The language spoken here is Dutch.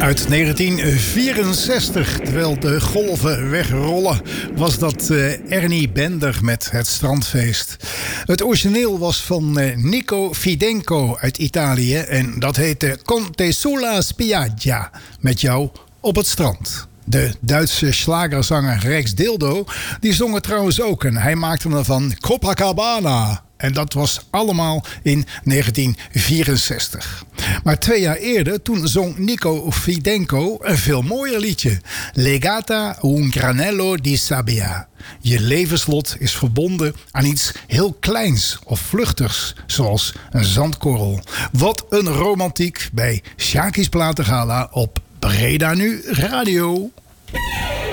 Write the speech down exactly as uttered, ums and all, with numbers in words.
Uit negentien vierenzestig, terwijl de golven wegrollen, was dat uh, Ernie Bender met Het Strandfeest. Het origineel was van uh, Nico Fidenco uit Italië en dat heette Con te sulla spiaggia, met jou op het strand. De Duitse slagerzanger Rex Dildo, die zong het trouwens ook en hij maakte ervan Copacabana. En dat was allemaal in negentien vierenzestig. Maar twee jaar eerder, toen zong Nico Fidenco een veel mooier liedje. Legata un granello di sabbia. Je levenslot is verbonden aan iets heel kleins of vluchtigs, zoals een zandkorrel. Wat een romantiek bij Sjaki's Platengala op Breda Nu Radio.